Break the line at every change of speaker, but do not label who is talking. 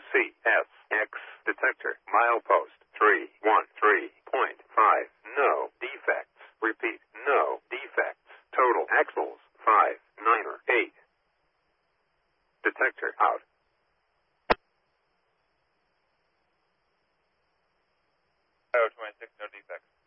CSX detector. Milepost 313.5. No defects. Repeat, no defects. Total axles 598. Detector out.
Tower 26, no defects.